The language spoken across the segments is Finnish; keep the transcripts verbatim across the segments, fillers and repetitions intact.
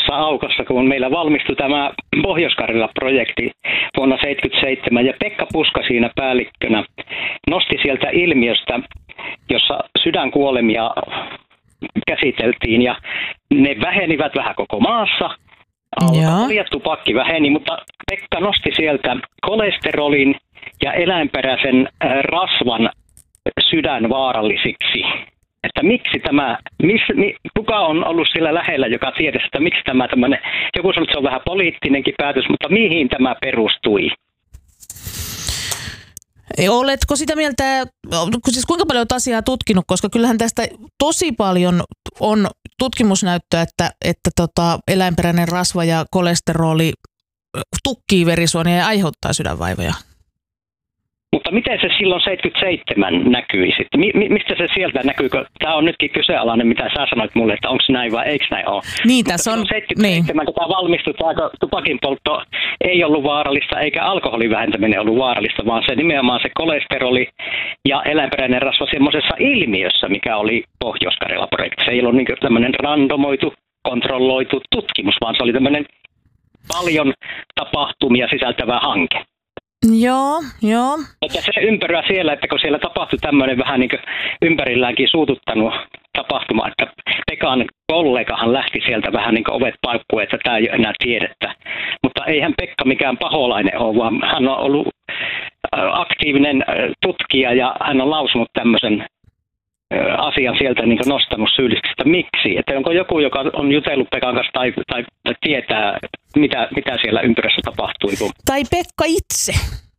samassa aukossa, kun meillä valmistui tämä Pohjois-Karjala-projekti vuonna seitsemänkymmentäseitsemän, ja Pekka Puska siinä päällikkönä nosti sieltä ilmiöstä, jossa sydänkuolemia käsiteltiin, ja ne vähenivät vähän koko maassa. Alkoholi ja tupakki väheni, mutta Pekka nosti sieltä kolesterolin ja eläinperäisen rasvan sydänvaarallisiksi. Että miksi tämä, miss, mi, kuka on ollut siellä lähellä, joka tiedä, että miksi tämä tämmöinen, joku sanoo, että se on vähän poliittinenkin päätös, mutta mihin tämä perustui? Oletko sitä mieltä, siis kuinka paljon olet asiaa tutkinut, koska kyllähän tästä tosi paljon on tutkimusnäyttöä, että, että tota, eläinperäinen rasva ja kolesteroli tukkii verisuonia ja aiheuttaa sydänvaivoja. Mutta miten se silloin seitsemänkymmentäseitsemän näkyi sitten? Mi- mistä se sieltä näkyykö? Tämä on nytkin kyseenalainen, mitä sä sanoit mulle, että onko näin vai eikö näin ole. Niin, tässä on seitsemänkymmentäseitsemän, niin. Kun tämä valmistui, tämä tupakin poltto ei ollut vaarallista, eikä alkoholin vähentäminen ollut vaarallista, vaan se nimenomaan se kolesteroli ja eläinperäinen rasva semmoisessa ilmiössä, mikä oli Pohjois-Karjala-projekti. Se ei ollut niin tämmöinen randomoitu, kontrolloitu tutkimus, vaan se oli tämmöinen paljon tapahtumia sisältävä hanke. Joo, joo. Että se ympäröä siellä, että kun siellä tapahtui tämmöinen vähän niin kuin ympärilläänkin suututtanut tapahtuma, että Pekan kollegahan lähti sieltä vähän niin kuin ovet paukkuun, että tämä ei ole enää tiedettä. Mutta eihän Pekka mikään paholainen ole, vaan hän on ollut aktiivinen tutkija ja hän on lausunut tämmöisen asian sieltä niin kuin nostanut syylliseksi, että miksi? Että onko joku, joka on jutellut Pekan kanssa tai, tai, tai tietää, mitä, mitä siellä ympärössä tapahtui? Kun... Tai Pekka itse.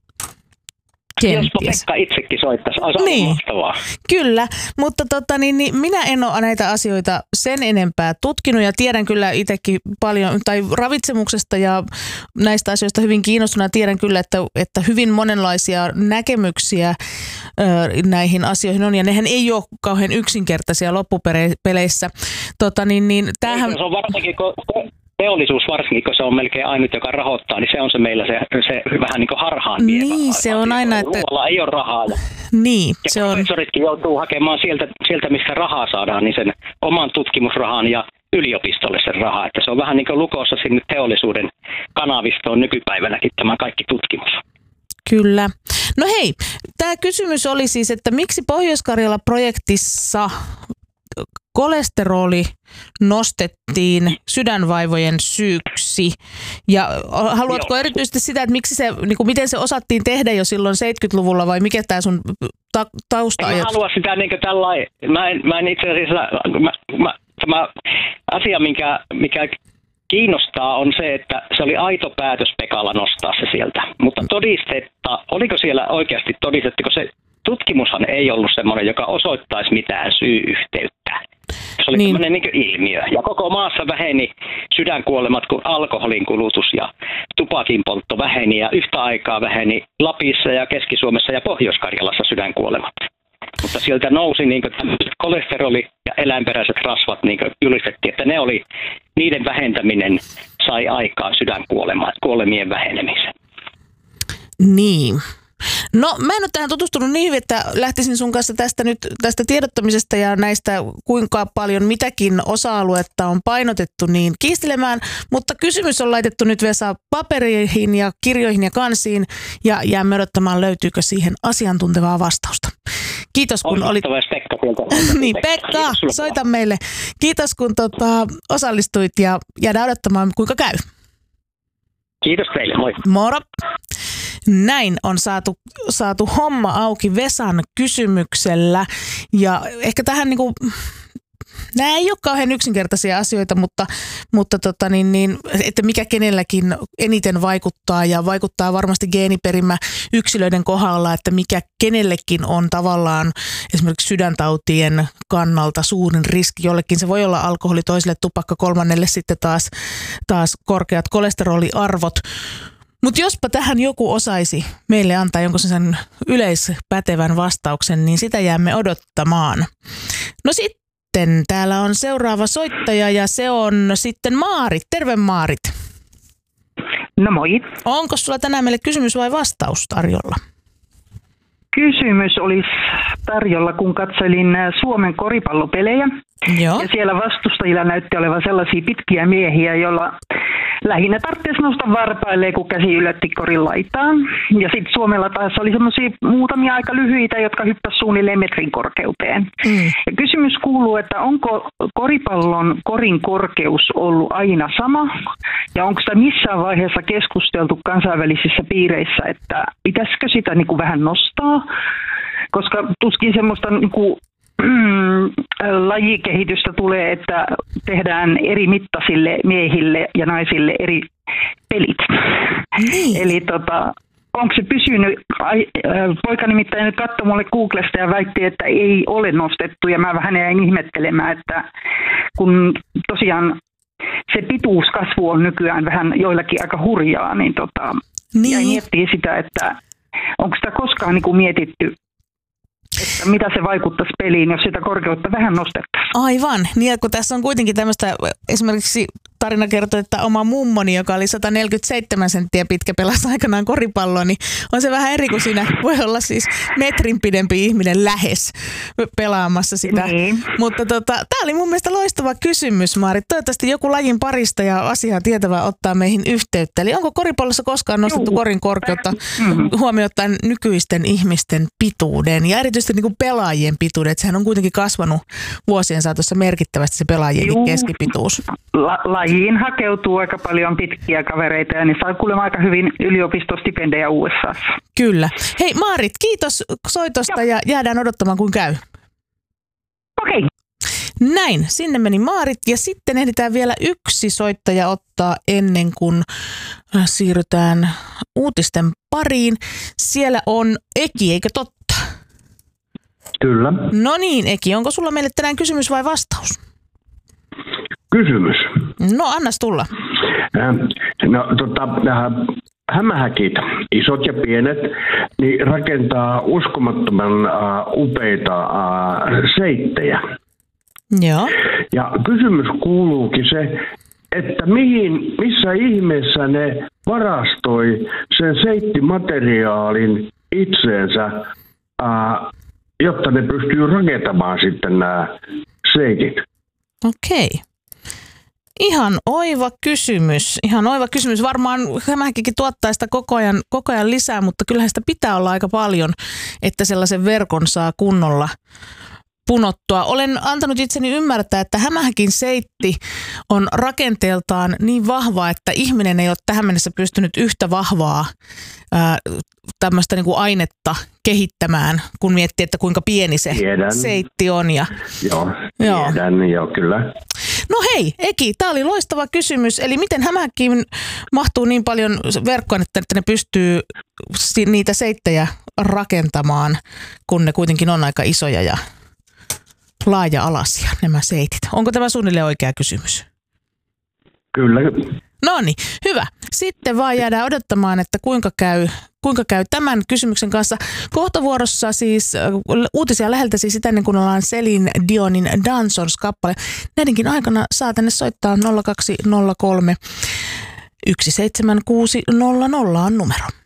Jospa Pekka itsekin soittaisi, olisi niin. Mahtavaa. Kyllä, mutta tota, niin, niin minä en ole näitä asioita sen enempää tutkinut ja tiedän kyllä itsekin paljon, tai ravitsemuksesta ja näistä asioista hyvin kiinnostunut. Tiedän kyllä, että, että hyvin monenlaisia näkemyksiä ö, näihin asioihin on ja nehän ei ole kauhean yksinkertaisia loppupeleissä. Tota, niin, niin, tämähän... Se on varsinkin, kun teollisuus varsinkin, kun se on melkein ainut, joka rahoittaa, niin se on se meillä se, se vähän niin kuin harhaan vievä. Niin, se on aina, että... Ruoalla ei ole rahaa. Ja, niin, ja se on... professoritkin joutuu hakemaan sieltä, sieltä, mistä rahaa saadaan, niin sen oman tutkimusrahan ja yliopistolle sen rahaa. Että se on vähän niin kuin lukossa sinne teollisuuden kanavistoon nykypäivänäkin tämä kaikki tutkimus. Kyllä. No hei, tämä kysymys oli siis, että miksi Pohjois-Karjala-projektissa kolesteroli nostettiin sydänvaivojen syyksi. Ja haluatko Joo. erityisesti sitä, että miksi se, niin kuin miten se osattiin tehdä jo silloin seitsemänkymmentäluvulla vai mikä tämä sun ta- tausta-ajatus? En mä halua sitä niin kuin tällainen. Mä en, mä en itse asiassa, mä, mä, tämä asia, mikä, mikä kiinnostaa on se, että se oli aito päätös Pekalla nostaa se sieltä. Mutta todistetta, oliko siellä oikeasti todistettu, kun se tutkimushan ei ollut semmoinen, joka osoittaisi mitään syy-yhteyttä. Se oli niin. Tämmöinen niin kuin ilmiö. Ja koko maassa väheni sydänkuolemat, kun alkoholin kulutus ja tupakin poltto väheni. Ja yhtä aikaa väheni Lapissa ja Keski-Suomessa ja Pohjois-Karjalassa sydänkuolemat. Mutta sieltä nousi niin kuin kolesteroli ja eläinperäiset rasvat, niin kuin julistettiin, että ne oli, niiden vähentäminen sai aikaan sydänkuolemien vähenemisen. Niin. No mä en ole tähän tutustunut niin hyvin, että lähtisin sun kanssa tästä nyt tästä tiedottamisesta ja näistä kuinka paljon mitäkin osa-aluetta on painotettu niin kiistelemään, mutta kysymys on laitettu nyt Vesa paperiin ja kirjoihin ja kansiin ja jäämme odottamaan löytyykö siihen asiantuntevaa vastausta. Kiitos kun olit... Pekka niin Pekka, soita meille. Kiitos kun tota, osallistuit ja jäädään odottamaan kuinka käy. Kiitos teille, moi. Moro. Näin on saatu, saatu homma auki Vesan kysymyksellä ja ehkä tähän niinku, nämä ei ole kauhean yksinkertaisia asioita, mutta, mutta tota niin, niin, että mikä kenelläkin eniten vaikuttaa ja vaikuttaa varmasti geeniperimä yksilöiden kohdalla, että mikä kenellekin on tavallaan esimerkiksi sydäntautien kannalta suurin riski. Jollekin se voi olla alkoholi, toiselle tupakka, kolmannelle sitten taas, taas korkeat kolesteroliarvot. Mutta jospa tähän joku osaisi meille antaa jonkun sen yleispätevän vastauksen, niin sitä jäämme odottamaan. No sitten täällä on seuraava soittaja ja se on sitten Maarit. Terve Maarit. No moi. Onko sulla tänään meille kysymys vai vastaus tarjolla? Kysymys olisi tarjolla, kun katselin Suomen koripallopelejä. Joo. Ja siellä vastustajilla näytti olevan sellaisia pitkiä miehiä, joilla lähinnä tarvitsisi nousta varpaille, kun käsi ylötti korin laitaan. Ja sitten Suomella taas oli semmoisia muutamia aika lyhyitä, jotka hyppäsivät suunnilleen metrin korkeuteen. Mm. Ja kysymys kuuluu, että onko koripallon korin korkeus ollut aina sama? Ja onko sitä missään vaiheessa keskusteltu kansainvälisissä piireissä, että pitäisikö sitä niin kuin vähän nostaa? Koska tuskin semmoista niin kuin lajikehitystä tulee, että tehdään eri mittaisille miehille ja naisille eri pelit. Niin. Eli tota, onko se pysynyt, poika nimittäin nyt katsoi mulle Googlesta ja väitti, että ei ole nostettu, ja mä vähän jäin ihmettelemään, että kun tosiaan se pituuskasvu on nykyään vähän joillakin aika hurjaa, niin, tota, niin. jäin miettiä sitä, että onko sitä koskaan niin kuin mietitty, että mitä se vaikuttaisi peliin, jos sitä korkeutta vähän nostettaisiin. Aivan. Niin, kun tässä on kuitenkin tämmöistä, esimerkiksi tarina kertoo, että oma mummoni, joka oli sata neljäkymmentäseitsemän senttiä pitkä, pelasi aikanaan koripalloa, niin on se vähän eri kuin siinä voi olla siis metrin pidempi ihminen lähes pelaamassa sitä. Niin. Mutta tota, tämä oli mun mielestä loistava kysymys, Maarit. Toivottavasti joku lajin parista ja asiaa tietävä ottaa meihin yhteyttä. Eli onko koripallossa koskaan nostettu Juu. korin korkeutta mm-hmm. huomioon nykyisten ihmisten pituuden ja erityisesti niin kuin pelaajien pituuden? Sehän on kuitenkin kasvanut vuosien saatossa merkittävästi se pelaajien Juu. keskipituus. La- lajiin hakeutuu aika paljon pitkiä kavereita ja ne saa kuulemma aika hyvin yliopistostipendejä U S A:ssa. Kyllä. Hei Maarit, kiitos soitosta ja jäädään odottamaan kun käy. Okei. Okay. Näin, sinne meni Maarit ja sitten ehditään vielä yksi soittaja ottaa ennen kuin siirrytään uutisten pariin. Siellä on Eki, eikö totta? Kyllä. No niin, Eki, onko sulla meille tänään kysymys vai vastaus? Kysymys. No, annas tulla. No, tota, hämähäkit, isot ja pienet, niin rakentaa uskomattoman uh, upeita uh, seittejä. Joo. Ja kysymys kuuluukin se, että mihin, missä ihmeessä ne varastoi sen seittimateriaalin itseensä, uh, jotta ne pystyy rakentamaan sitten nämä seitit. Okei. Ihan oiva kysymys. Ihan oiva kysymys. Varmaan hämähäkkikin tuottaa sitä koko ajan, koko ajan lisää, mutta kyllähän sitä pitää olla aika paljon, että sellaisen verkon saa kunnolla punottua. Olen antanut itseni ymmärtää, että hämähäkin seitti on rakenteeltaan niin vahva, että ihminen ei ole tähän mennessä pystynyt yhtä vahvaa ää, tämmöistä niin kuin ainetta kehittämään, kun miettii, että kuinka pieni se tiedän. Seitti on. Ja, joo, tiedän, joo. joo, kyllä. No hei, Eki, tämä oli loistava kysymys. Eli miten hämähäkkiin mahtuu niin paljon verkkoon, että ne pystyy niitä seittejä rakentamaan, kun ne kuitenkin on aika isoja ja laaja-alaisia nämä seitit. Onko tämä suunnilleen oikea kysymys? Kyllä. No niin, hyvä. Sitten vaan jäädään odottamaan, että kuinka käy, kuinka käy tämän kysymyksen kanssa. Kohtavuorossa siis uutisia läheltä siis sitä ennen kuin ollaan Celine Dionin Dancers-kappale. Näidenkin aikana saa tänne soittaa nolla kaksi nolla kolme yksi seitsemän kuusi nolla nolla on numero.